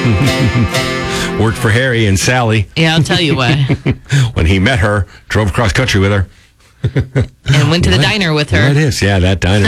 Worked for Harry and Sally. Yeah, I'll tell you what. When he met her, drove across country with her. And went to the diner with her. That is, yeah, that diner.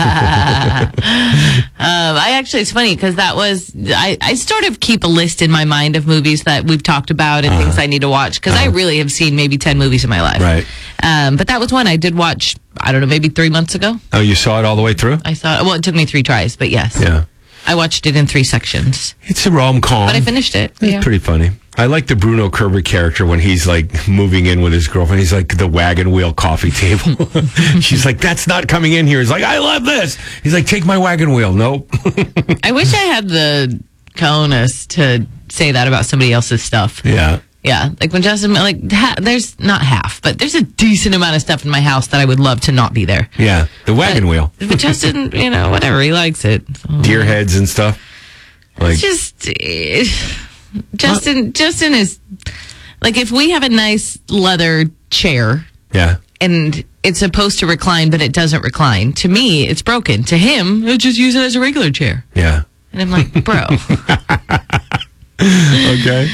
It's funny because that was, I sort of keep a list in my mind of movies that we've talked about and things I need to watch because I really have seen maybe 10 movies in my life. Right. But that was one I did watch, I don't know, maybe 3 months ago. Oh, you saw it all the way through? I saw it. Well, it took me 3 tries, but yes. Yeah. I watched it in 3 sections. It's a rom-com. But I finished it. It's pretty funny. I like the Bruno Kirby character when he's like moving in with his girlfriend. He's like the wagon wheel coffee table. She's like, that's not coming in here. He's like, I love this. He's like, take my wagon wheel. Nope. I wish I had the cojones to say that about somebody else's stuff. Yeah. Yeah. Like when Justin, there's not half, but there's a decent amount of stuff in my house that I would love to not be there. Yeah. The wagon wheel. But Justin, whatever, he likes it. So. Deer heads and stuff. Like, it's just, Justin is, like, if we have a nice leather chair. Yeah. And it's supposed to recline, but it doesn't recline. To me, it's broken. To him, I just use it as a regular chair. Yeah. And I'm like, bro. Okay.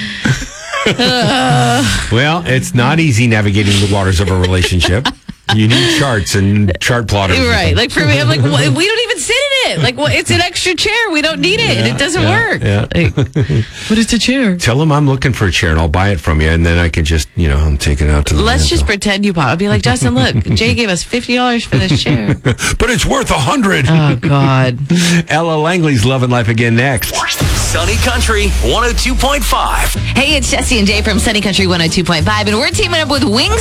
Well, it's not easy navigating the waters of a relationship. You need charts and chart plotters. Right. Like for me, I'm like, we don't even sit in it. Like, it's an extra chair. We don't need it. Yeah, it doesn't work. Yeah. Like, what is the chair? Tell him I'm looking for a chair and I'll buy it from you. And then I can just, I'm taking it out to the Let's landfill. just pretend you bought it. I'll be like, Justin, look, Jay gave us $50 for this chair. But it's worth $100. Oh, God. Ella Langley's Lovin' Life again next. Sunny Country 102.5. Hey, it's Jesse and Jay from Sunny Country 102.5, and we're teaming up with Wings